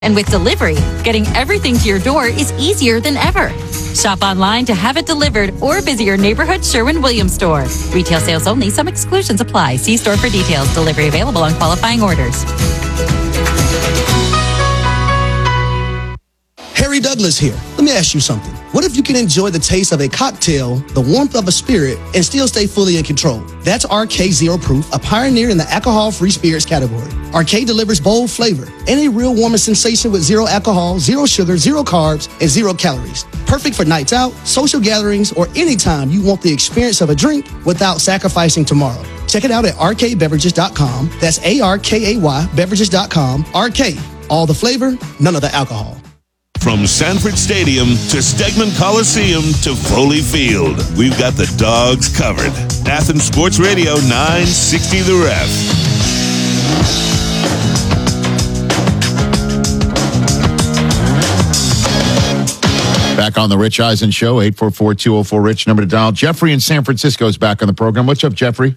And with delivery, getting everything to your door is easier than ever. Shop online to have it delivered or visit your neighborhood Sherwin-Williams store. Retail sales only. Some exclusions apply. See store for details. Delivery available on qualifying orders. Harry Douglas here. Let me ask you something. What if you can enjoy the taste of a cocktail, the warmth of a spirit, and still stay fully in control? That's RK Zero Proof, a pioneer in the alcohol-free spirits category. RK delivers bold flavor and a real warming sensation with zero alcohol, zero sugar, zero carbs, and zero calories. Perfect for nights out, social gatherings, or anytime you want the experience of a drink without sacrificing tomorrow. Check it out at rkbeverages.com. That's ARKAY beverages.com. RK, all the flavor, none of the alcohol. From Sanford Stadium to Stegman Coliseum to Foley Field, we've got the Dogs covered. Athens Sports Radio 960 The Ref. Back on the Rich Eisen Show, 844-204-RICH, number to dial. Jeffrey in San Francisco is back on the program. What's up, Jeffrey?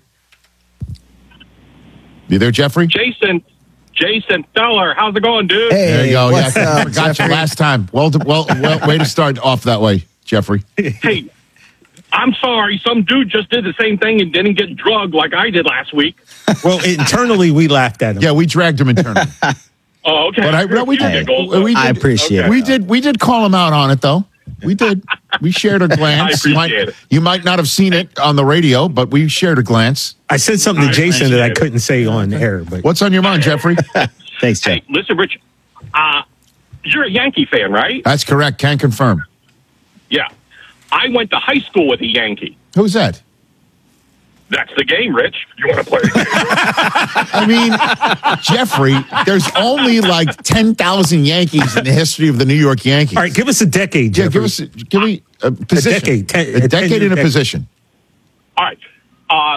You there, Jeffrey? Jason Feller, how's it going, dude? Hey, there you go. Yeah, I forgot Jeffrey? you last time. Well, way to start off that way, Jeffrey. Hey, I'm sorry. Some dude just did the same thing and didn't get drugged like I did last week. Well, internally, we laughed at him. Yeah, we dragged him internally. Oh, okay. But we did. I appreciate it. We did call him out on it, though. We did. We shared a glance. I appreciate it. You might not have seen it on the radio, but we shared a glance. I said something to Jason that I couldn't say on air. But What's on your mind, Jeffrey? thanks, Jeff. Hey, listen, Rich, you're a Yankee fan, right? That's correct. Can confirm. Yeah. I went to high school with a Yankee. Who's that? That's the game, Rich. You want to play the game? I mean, Jeffrey, there's only like 10,000 Yankees in the history of the New York Yankees. All right, give us a decade, Yeah, Jeffrey. give me a position. A decade. A decade in a position. All right. All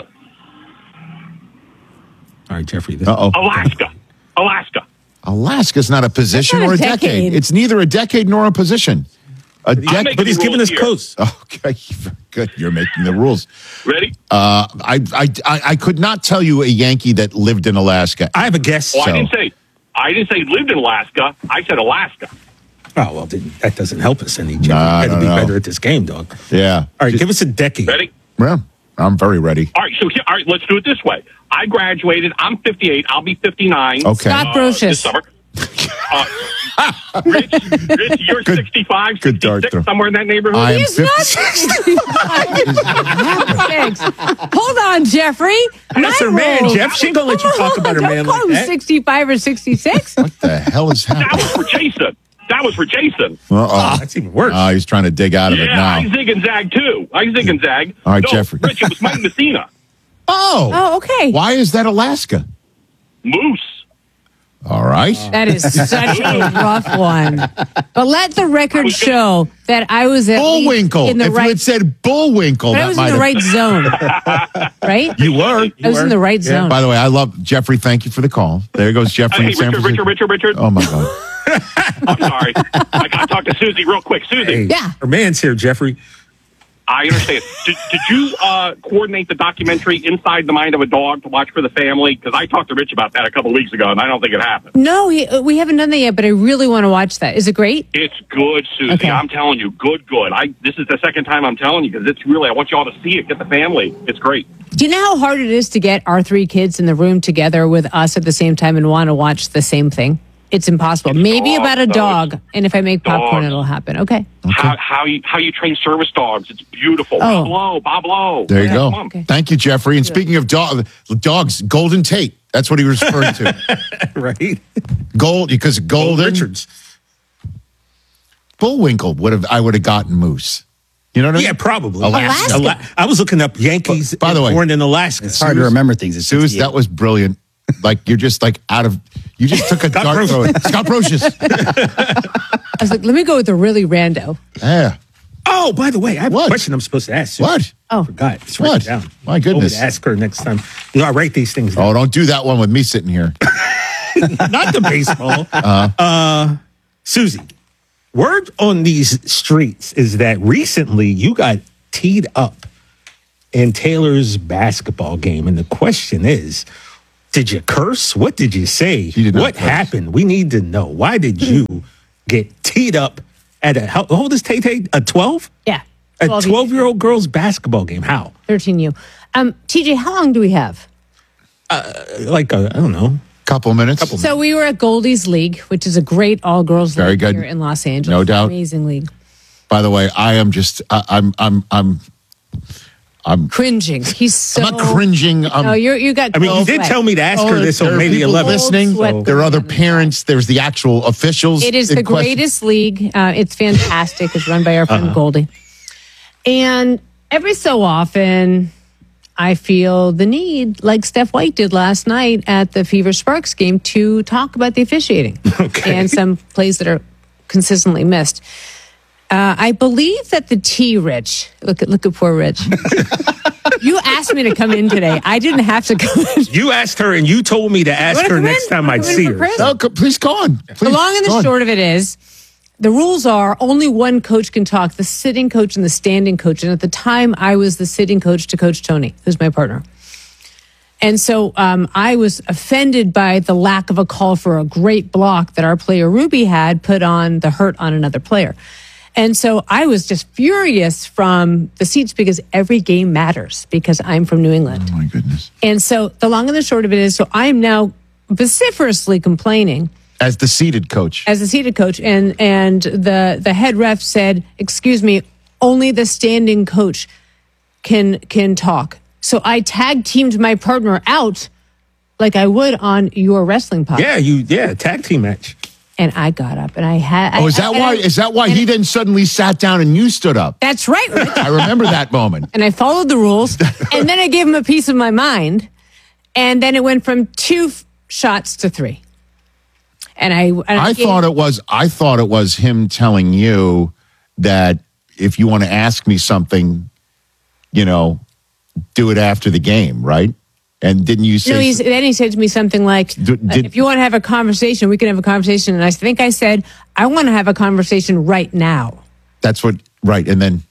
right, Jeffrey. Uh-oh. Alaska. Alaska's not a position not or a a decade. decade. It's neither a decade nor a position. making But he's the giving rules us here. close. Okay, good. You're making the rules. Ready? I could not tell you a Yankee that lived in Alaska. I have a guess. Well, I didn't say lived in Alaska. I said Alaska. Oh, well, that doesn't help us any, Jeffrey. You got to be better at this game, dog. Yeah. All right, give us a decade. Ready? Well, I'm very ready. All right, let's do it this way. I graduated. I'm 58. I'll be 59. Okay. Scott This Brocious. summer. Rich, you're 65, good dart 66, throw. somewhere in that neighborhood. I am He's not 65. Hold on, Jeffrey. That's her man, Jeff. She ain't going to let you talk about her man Don't like call him that. 65 or 66. What the hell is That happening? was for Jason. Uh-oh. That's even worse. He's trying to dig out of it Yeah, now. I zig and zag too. All right, Jeffrey. Rich, it was Mike Messina. Oh, okay. Why is that Alaska? Moose. All right. That is such a rough one. But let the record show that I was at least Bullwinkle. in the If you right. had said Bullwinkle, But I that was might in the have. right zone, right? You were. I was in the right zone. By the way, I love Jeffrey. Thank you for the call. There goes Jeffrey Hey, in San Francisco. Richard. Oh my God. I'm sorry. I got to talk to Susie real quick. Susie, Hey, Yeah. her man's here, Jeffrey. I understand. Did you coordinate the documentary Inside the Mind of a Dog to watch for the family? Because I talked to Rich about that a couple weeks ago, and I don't think it happened. No, we haven't done that yet, but I really want to watch that. Is it great? It's good, Susie. Okay. I'm telling you, good. This is the second time I'm telling you because it's really. I want you all to see it. Get the family. It's great. Do you know how hard it is to get our three kids in the room together with us at the same time and want to watch the same thing? It's impossible. It's Maybe dogs, about a though. dog, and if I make popcorn, Dogs. it'll happen. Okay. How you train service dogs? It's beautiful. Oh. Bob Lowe. There you go. Okay. Thank you, Jeffrey. And speaking of dogs, Golden Tate. That's what he was referring to. Right? Because Golden Richards. Bullwinkle I would have gotten Moose. You know what I mean? Yeah, probably. Alaska. I was looking up Yankees By the way, born in Alaska. It's hard to remember things. It's Suze, 68. that was brilliant. Like you're just like out of. You just took a dart throw. Scott Brocious. I was like, let me go with the really rando. Yeah. Oh, by the way, I have What? a question I'm supposed to ask. What? Oh. I forgot. It's What? written down. My goodness. I'm going to ask her next time. I write these things down. Oh, don't do that one with me sitting here. Not the baseball. Susie, word on these streets is that recently you got teed up in Taylor's basketball game. And the question is, Did you curse? What did you say? He did not What curse. happened? We need to know. Why did you get teed up at how old is Tay-Tay? A 12? Yeah. A 12 12-year-old girl's basketball game. How? 13U. TJ, how long do we have? I don't know. Couple minutes. So we were at Goldie's League, which is a great all-girls Very league good. here in Los Angeles. No doubt. Amazing league. By the way, I am just I'm Cringing. He's so. not cringing. No, you got. I mean, you cold did sweat. tell me to ask her this there on are May the people 11th. listening. Sweat There are other going on. parents. There's the actual officials. It is in the question. greatest league. It's fantastic. It's run by our friend Goldie. And every so often, I feel the need, like Steph White did last night at the Fever Sparks game, to talk about the officiating and some plays that are consistently missed. I believe that the T, Rich. Look at poor Rich. You asked me to come in today. I didn't have to come in. You asked her, and you told me to ask Wanna her come next in? time Wanna I'd come in see for her. Chris? No, please go on. Please, The long and go the on. short of it is, the rules are only one coach can talk, the sitting coach and the standing coach. And at the time, I was the sitting coach to Coach Tony, who's my partner. And so I was offended by the lack of a call for a great block that our player Ruby had put on the hurt on another player. And so I was just furious from the seats because every game matters because I'm from New England. Oh my goodness. And so the long and the short of it is, so I am now vociferously complaining As the seated coach. as a seated coach, and the head ref said, "Excuse me, only the standing coach can talk." So I tag teamed my partner out like I would on your wrestling pod. Yeah, tag team match. And I got up and I had. Oh, is that why he then suddenly sat down and you stood up? That's right, Rich. I remember that moment. And I followed the rules, and then I gave him a piece of my mind, and then it went from 2 shots to 3. And I thought it was him telling you that if you want to ask me something, do it after the game, right? And didn't you say? No, then he said to me something like, if you want to have a conversation, we can have a conversation. And I think I said, I want to have a conversation right now. That's what, right. And then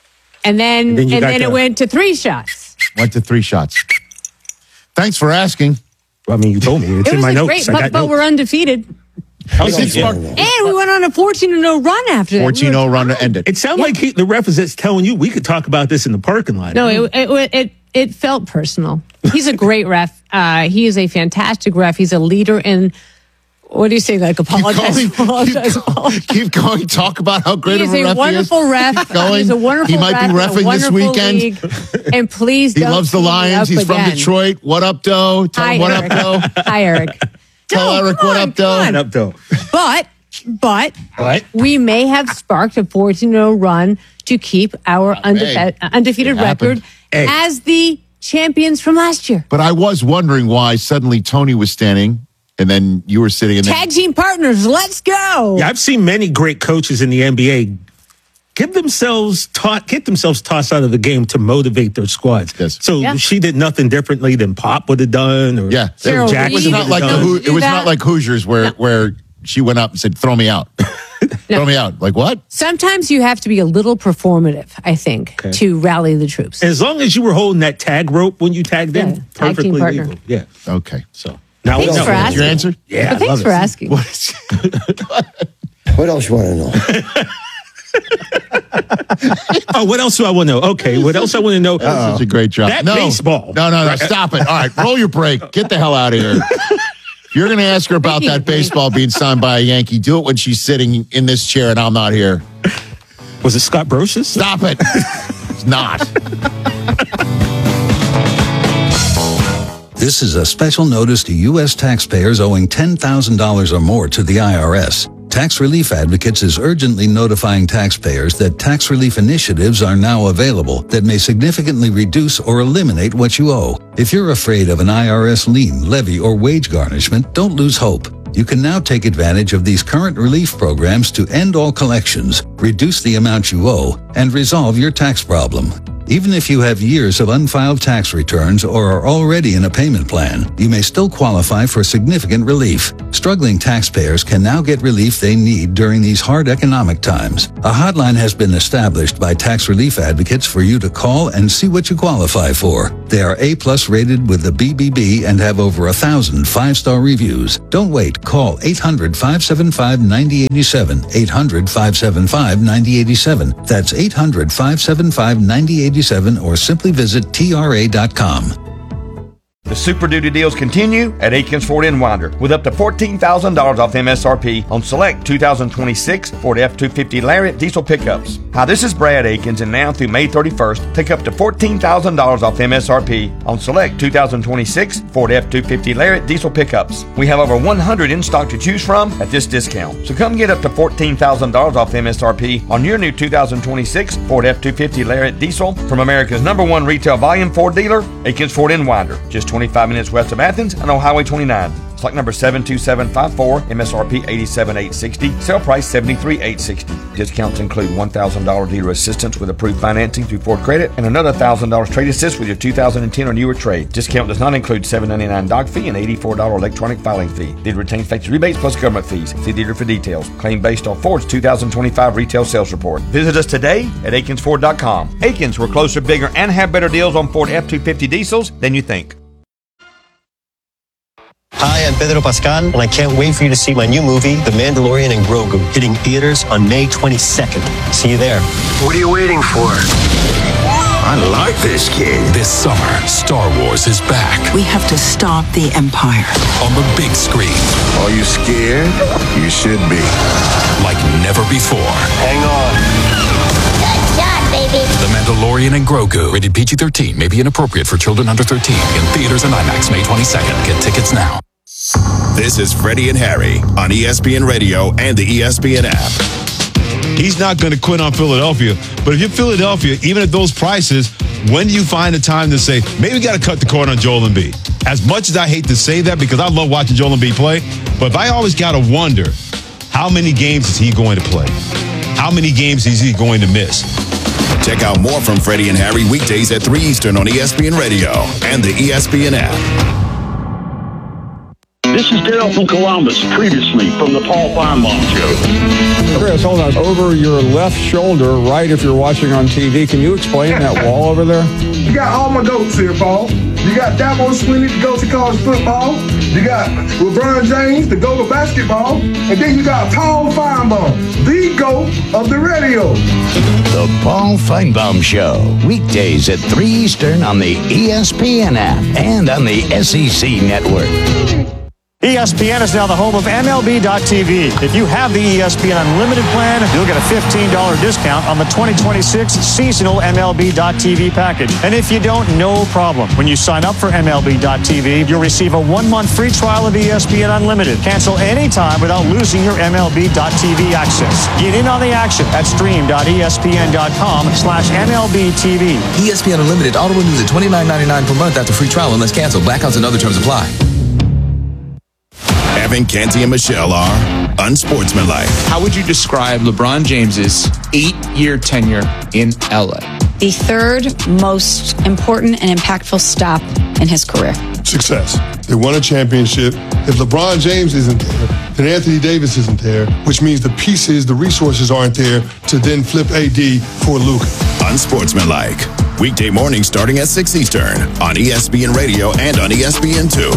it went to 3 shots. went to 3 shots. Thanks for asking. I mean, you told me. It's It in was my a notes. great, I got but notes. we're undefeated. And we went on a 14-0 run after that. 14-0 run to end it. It sounded like the ref is just telling you we could talk about this in the parking lot. No, it felt personal. He's a great ref. He is a fantastic ref. He's a leader in, what do you say, like apologize. Keep going. Talk about how great He of is a ref a wonderful he is. ref. Keep going. He's a wonderful He might ref be in a reffing this wonderful weekend. league. And please He don't loves the tee me Lions. up He's from again. Detroit. What up, Doe? Tell him what Eric. up, Doe. Hi, Eric. Tell No, Eric come what on, up, Doe. come on. Up though. But What? we may have sparked a 14-0 run to keep our undefeated It happened. record as the champions from last year. But I was wondering why suddenly Tony was standing and then you were sitting. And then, Tag team partners, let's go. Yeah, I've seen many great coaches in the NBA get themselves tossed out of the game to motivate their squads. Yes. So Yeah. she did nothing differently than Pop would have done. Or Yeah. Phil Cheryl Jackson Reed it was would not have like done. do it was that. not like Hoosiers where she went up and said, "Throw me out." Throw me out. Like what? Sometimes you have to be a little performative, I think, to rally the troops. As long as you were holding that tag rope when you tagged in, Yeah, tag team perfectly partner. legal. Yeah. Okay. So now Thanks we know. for asking. Your answer? Yeah. But I thanks love for it. asking. What is What else you want to know? Oh, what else do I want to know? Okay, what else I want to know? such a great job. That no, baseball. No. Stop it. All right. Roll your break. Get the hell out of here. If you're going to ask her about that baseball being signed by a Yankee, do it when she's sitting in this chair and I'm not here. Was it Scott Brocious? Stop it. It's not. This is a special notice to U.S. taxpayers owing $10,000 or more to the IRS. Tax Relief Advocates is urgently notifying taxpayers that tax relief initiatives are now available that may significantly reduce or eliminate what you owe. If you're afraid of an IRS lien, levy, or wage garnishment, don't lose hope. You can now take advantage of these current relief programs to end all collections, reduce the amount you owe, and resolve your tax problem. Even if you have years of unfiled tax returns or are already in a payment plan, you may still qualify for significant relief. Struggling taxpayers can now get relief they need during these hard economic times. A hotline has been established by tax relief advocates for you to call and see what you qualify for. They are A+ rated with the BBB and have over 1,000 5-star reviews. Don't wait. Call 800-575-9087. 800-575-9087. That's 800-575-9087 or simply visit TRA.com. The Super Duty deals continue at Aikens Ford in Winder with up to $14,000 off MSRP on select 2026 Ford F-250 Lariat diesel pickups. Hi, this is Brad Aikens, and now through May 31st, take up to $14,000 off MSRP on select 2026 Ford F-250 Lariat diesel pickups. We have over 100 in stock to choose from at this discount. So come get up to $14,000 off MSRP on your new 2026 Ford F-250 Lariat diesel from America's #1 retail volume Ford dealer, Aikens Ford in Winder. Just 25 minutes west of Athens and on Highway 29. Stock number 72754, MSRP $87,860, sale price $73,860. Discounts include $1,000 dealer assistance with approved financing through Ford Credit and another $1,000 trade assist with your 2010 or newer trade. Discount does not include $799 doc fee and $84 electronic filing fee. Dealer retains factory rebates plus government fees. See dealer for details. Claim based on Ford's 2025 retail sales report. Visit us today at AikensFord.com. Aikens, we're closer, bigger, and have better deals on Ford F-250 diesels than you think. Hi, I'm Pedro Pascal, and I can't wait for you to see my new movie, The Mandalorian and Grogu, hitting theaters on May 22nd. See you there. What are you waiting for? I like this kid. This summer, Star Wars is back. We have to stop the Empire. On the big screen. Are you scared? You should be. Like never before. Hang on. Good job, baby. The Mandalorian and Grogu. Rated PG-13. May be inappropriate for children under 13. In theaters and IMAX May 22nd. Get tickets now. This is Freddie and Harry on ESPN Radio and the ESPN app. He's not going to quit on Philadelphia. But if you're Philadelphia, even at those prices, when do you find the time to say, maybe we got to cut the cord on Joel Embiid? As much as I hate to say that because I love watching Joel Embiid play, but if I always got to wonder, how many games is he going to play? How many games is he going to miss? Check out more from Freddie and Harry weekdays at 3 Eastern on ESPN Radio and the ESPN app. This is Dale from Columbus, previously from the Paul Feinbaum Show. Chris, hold on. Over your left shoulder, right if you're watching on TV, can you explain that wall over there? You got all my goats here, Paul. You got Dabo Swinney, the GOAT of college football. You got LeBron James, the GOAT of basketball. And then you got Paul Feinbaum, the GOAT of the radio. The Paul Feinbaum Show, weekdays at 3 Eastern on the ESPN app and on the SEC network. ESPN is now the home of MLB.tv. If you have the ESPN Unlimited plan, you'll get a $15 discount on the 2026 seasonal MLB.tv package. And if you don't, no problem. When you sign up for MLB.tv, you'll receive a 1-month free trial of ESPN Unlimited. Cancel anytime without losing your MLB.tv access. Get in on the action at stream.espn.com/MLBTV. ESPN Unlimited auto renews at $29.99 per month after free trial unless canceled. Blackouts and other terms apply. Evan, Canty, and Michelle are unsportsmanlike. How would you describe LeBron James's 8-year tenure in LA? The third most important and impactful stop in his career. Success. They won a championship. If LeBron James isn't there, then Anthony Davis isn't there, which means the pieces, the resources aren't there to then flip AD for Luka. Unsportsmanlike. Weekday mornings starting at 6 Eastern on ESPN Radio and on ESPN2.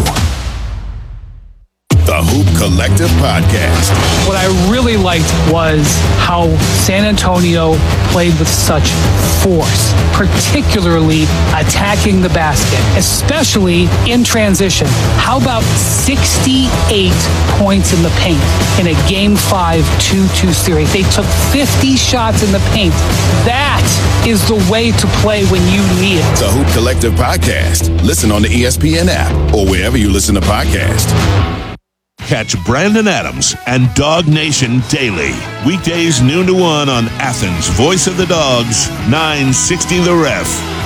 The Hoop Collective Podcast. What I really liked was how San Antonio played with such force, particularly attacking the basket, especially in transition. How about 68 points in the paint in a Game 5 2-2 series? They took 50 shots in the paint. That is the way to play when you need it. The Hoop Collective Podcast. Listen on the ESPN app or wherever you listen to podcasts. Catch Brandon Adams and Dog Nation daily. Weekdays noon to 1 on Athens' Voice of the Dogs, 960 The Ref.